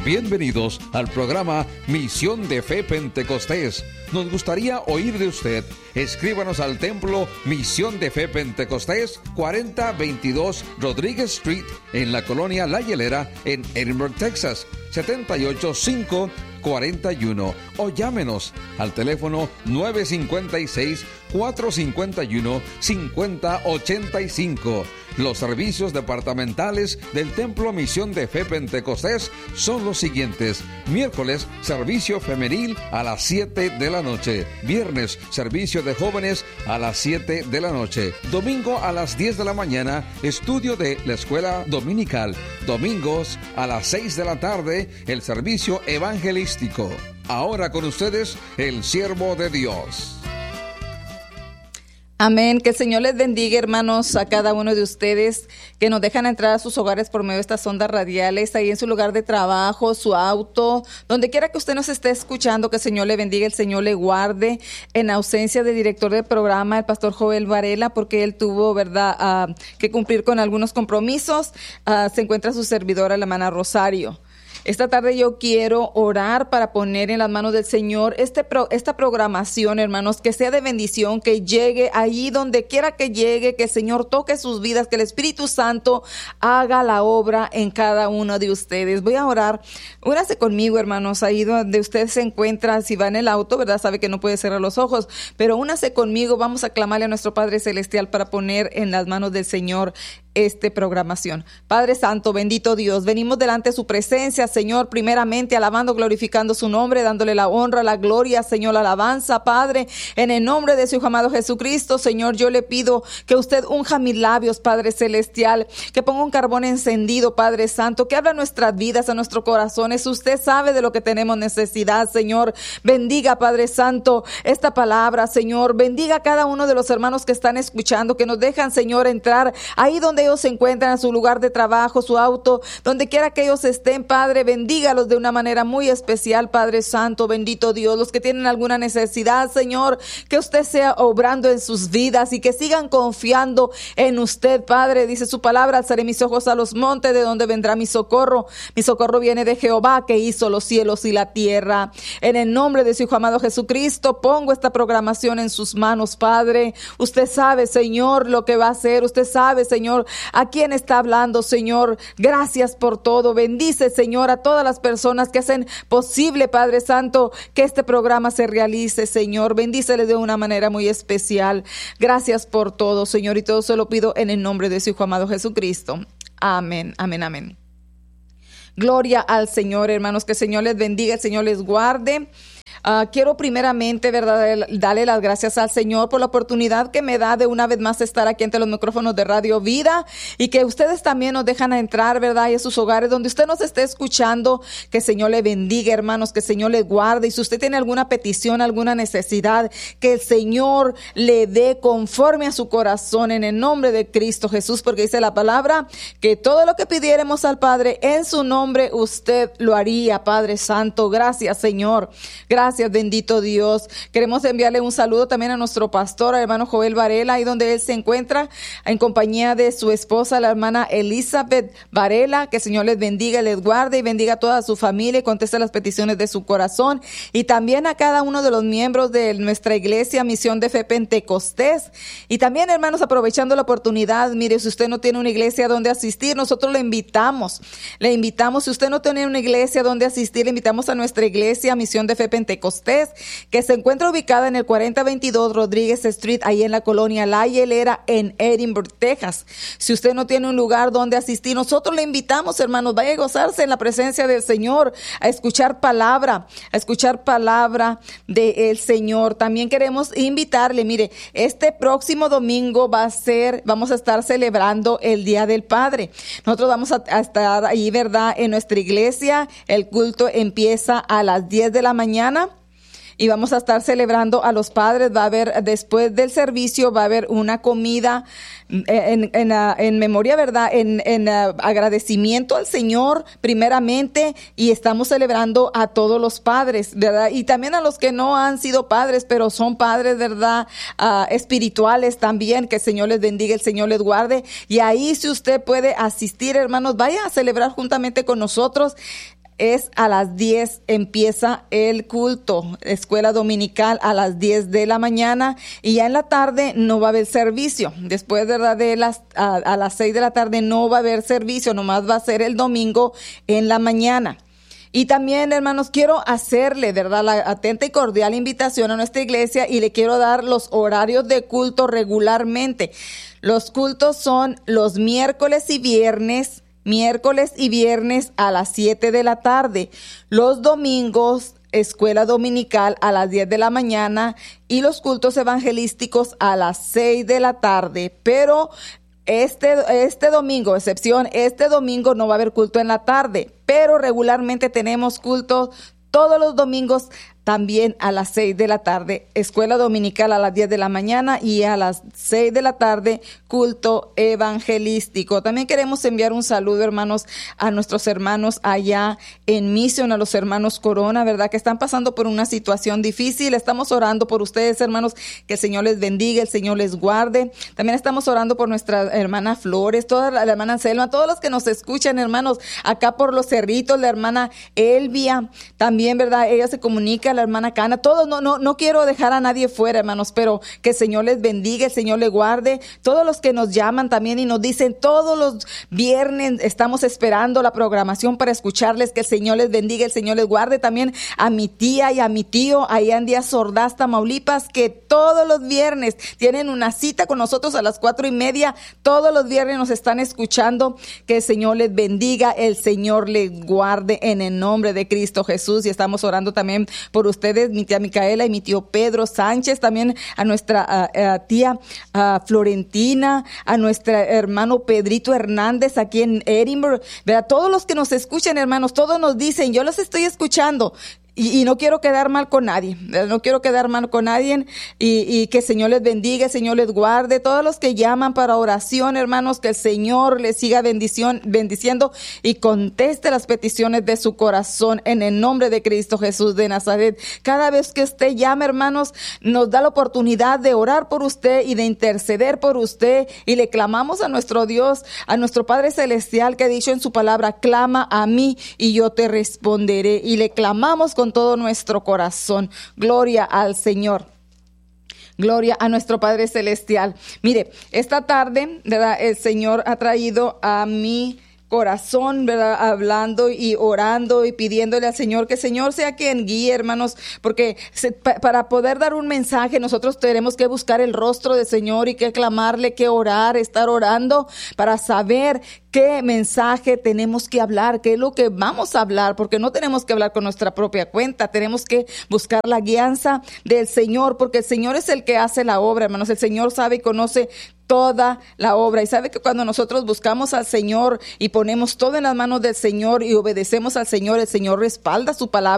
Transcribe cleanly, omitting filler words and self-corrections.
Bienvenidos al programa Misión de Fe Pentecostés. Nos gustaría oír de usted. Escríbanos al templo Misión de Fe Pentecostés, 4022 Rodríguez Street, en la colonia La Hielera, en Edinburgh, Texas, 78541. O llámenos al teléfono 956-451-5085. Los servicios departamentales del Templo Misión de Fe Pentecostés son los siguientes: miércoles, servicio femenil a las 7 de la noche; viernes, servicio de jóvenes a las 7 de la noche; domingo a las 10 de la mañana, estudio de la escuela dominical; domingos a las 6 de la tarde, el servicio evangelístico. Ahora con ustedes, el siervo de Dios. Amén. Que el Señor les bendiga, hermanos, a cada uno de ustedes que nos dejan entrar a sus hogares por medio de estas ondas radiales, ahí en su lugar de trabajo, su auto, donde quiera que usted nos esté escuchando. Que el Señor le bendiga, el Señor le guarde, en ausencia del director del programa, el pastor Joel Varela, porque él tuvo, ¿verdad?, que cumplir con algunos compromisos. Se encuentra su servidora, la hermana Rosario. Esta tarde yo quiero orar para poner en las manos del Señor esta programación, hermanos, que sea de bendición, que llegue allí donde quiera que llegue, que el Señor toque sus vidas, que el Espíritu Santo haga la obra en cada uno de ustedes. Voy a orar. Órase conmigo, hermanos, ahí donde usted se encuentra. Si va en el auto, ¿verdad?, sabe que no puede cerrar los ojos, pero únase conmigo. Vamos a clamarle a nuestro Padre Celestial para poner en las manos del Señor esta programación. Padre Santo, bendito Dios, venimos delante de su presencia, Señor, primeramente alabando, glorificando su nombre, dándole la honra, la gloria, Señor, la alabanza, Padre, en el nombre de su Hijo amado Jesucristo. Señor, yo le pido que usted unja mis labios, Padre Celestial, que ponga un carbón encendido, Padre Santo, que abra nuestras vidas, a nuestros corazones. Usted sabe de lo que tenemos necesidad, Señor. Bendiga, Padre Santo, esta palabra, Señor. Bendiga a cada uno de los hermanos que están escuchando, que nos dejan, Señor, entrar ahí donde ellos se encuentran, a su lugar de trabajo, su auto, donde quiera que ellos estén, Padre. Bendígalos de una manera muy especial, Padre Santo, bendito Dios. Los que tienen alguna necesidad, Señor, que usted sea obrando en sus vidas y que sigan confiando en usted, Padre. Dice su palabra: alzaré mis ojos a los montes, de donde vendrá mi socorro. Mi socorro viene de Jehová, que hizo los cielos y la tierra. En el nombre de su Hijo amado Jesucristo, pongo esta programación en sus manos, Padre. Usted sabe, Señor, lo que va a hacer. Usted sabe, Señor, a quién está hablando, Señor. Gracias por todo. Bendice, Señor, a todas las personas que hacen posible, Padre Santo, que este programa se realice, Señor. Bendícele de una manera muy especial. Gracias por todo, Señor, y todo se lo pido en el nombre de su Hijo amado Jesucristo. Amén, amén, amén. Gloria al Señor, hermanos. Que el Señor les bendiga, el Señor les guarde. Quiero primeramente, ¿verdad?, darle las gracias al Señor por la oportunidad que me da de una vez más estar aquí ante los micrófonos de Radio Vida, y que ustedes también nos dejan entrar, ¿verdad?, y a sus hogares donde usted nos esté escuchando. Que el Señor le bendiga, hermanos, que el Señor le guarde, y si usted tiene alguna petición, alguna necesidad, que el Señor le dé conforme a su corazón, en el nombre de Cristo Jesús, porque dice la palabra que todo lo que pidiéramos al Padre en su nombre, usted lo haría, Padre Santo. Gracias, Señor. Gracias, bendito Dios. Queremos enviarle un saludo también a nuestro pastor, al hermano Joel Varela, ahí donde él se encuentra, en compañía de su esposa, la hermana Elizabeth Varela. Que el Señor les bendiga, les guarde y bendiga a toda su familia y conteste las peticiones de su corazón. Y también a cada uno de los miembros de nuestra iglesia Misión de Fe Pentecostés. Y también, hermanos, aprovechando la oportunidad, mire, si usted no tiene una iglesia donde asistir, nosotros le invitamos. Si usted no tiene una iglesia donde asistir, le invitamos a nuestra iglesia Misión de Fe Pentecostés, que se encuentra ubicada en el 4022 Rodríguez Street, ahí en la colonia La Hielera, en Edinburgh, Texas. Si usted no tiene un lugar donde asistir, nosotros le invitamos, hermanos, vaya a gozarse en la presencia del Señor, a escuchar palabra del Señor. También queremos invitarle, mire, este próximo domingo vamos a estar celebrando el Día del Padre. Nosotros vamos a estar ahí, ¿verdad?, en nuestra iglesia. El culto empieza a las 10 de la mañana. Y vamos a estar celebrando a los padres. Va a haber, después del servicio, va a haber una comida en memoria, ¿verdad? En agradecimiento al Señor, primeramente. Y estamos celebrando a todos los padres, ¿verdad? Y también a los que no han sido padres, pero son padres, ¿verdad? Espirituales también. Que el Señor les bendiga, el Señor les guarde. Y ahí, si usted puede asistir, hermanos, vaya a celebrar juntamente con nosotros. es a las 10, empieza el culto, escuela dominical a las 10 de la mañana, y ya en la tarde no va a haber servicio. Después, ¿verdad?, a las 6 de la tarde no va a haber servicio, nomás va a ser el domingo en la mañana. Y también, hermanos, quiero hacerle, ¿verdad?, la atenta y cordial invitación a nuestra iglesia, y le quiero dar los horarios de culto regularmente. Los cultos son los miércoles y viernes a las 7 de la tarde. Los domingos, escuela dominical a las 10 de la mañana, y los cultos evangelísticos a las 6 de la tarde. Pero este domingo, excepción, este domingo no va a haber culto en la tarde, pero regularmente tenemos culto todos los domingos también a las 6 de la tarde, escuela dominical a las 10 de la mañana, y a las 6 de la tarde, culto evangelístico. También queremos enviar un saludo, hermanos, a nuestros hermanos allá en Mission, a los hermanos Corona, ¿verdad?, que están pasando por una situación difícil. Estamos orando por ustedes, hermanos, que el Señor les bendiga, el Señor les guarde. También estamos orando por nuestra hermana Flores, toda la hermana Selma, todos los que nos escuchan, hermanos, acá por los Cerritos, la hermana Elvia, también, ¿verdad?, ella se comunica, la hermana Cana, todos, no quiero dejar a nadie fuera, hermanos, pero que el Señor les bendiga, el Señor les guarde. Todos los que nos llaman también y nos dicen todos los viernes estamos esperando la programación para escucharles, que el Señor les bendiga, el Señor les guarde. También a mi tía y a mi tío allá en Díaz Ordaz, Tamaulipas, que todos los viernes tienen una cita con nosotros a las 4:30, todos los viernes nos están escuchando. Que el Señor les bendiga, el Señor les guarde en el nombre de Cristo Jesús. Y estamos orando también por ustedes, mi tía Micaela y mi tío Pedro Sánchez, también a nuestra tía Florentina, a nuestro hermano Pedrito Hernández aquí en Edinburgh, ¿verdad? Todos los que nos escuchan, hermanos, todos nos dicen, yo los estoy escuchando. Y no quiero quedar mal con nadie, no quiero quedar mal con nadie, y que el Señor les bendiga, el Señor les guarde. Todos los que llaman para oración, hermanos, que el Señor les siga bendiciendo y conteste las peticiones de su corazón en el nombre de Cristo Jesús de Nazaret. Cada vez que usted llama, hermanos, nos da la oportunidad de orar por usted y de interceder por usted, y le clamamos a nuestro Dios, a nuestro Padre Celestial, que ha dicho en su palabra, clama a mí y yo te responderé, y le clamamos con todo nuestro corazón. Gloria al Señor. Gloria a nuestro Padre Celestial. Mire, esta tarde, ¿verdad?, el Señor ha traído a mi corazón, ¿verdad?, hablando y orando y pidiéndole al Señor que el Señor sea quien guíe, hermanos, porque para poder dar un mensaje nosotros tenemos que buscar el rostro del Señor y que clamarle, que orar, estar orando para saber qué mensaje tenemos que hablar, qué es lo que vamos a hablar, porque no tenemos que hablar con nuestra propia cuenta, tenemos que buscar la guianza del Señor, porque el Señor es el que hace la obra, hermanos. El Señor sabe y conoce toda la obra, y sabe que cuando nosotros buscamos al Señor y ponemos todo en las manos del Señor y obedecemos al Señor, el Señor respalda su palabra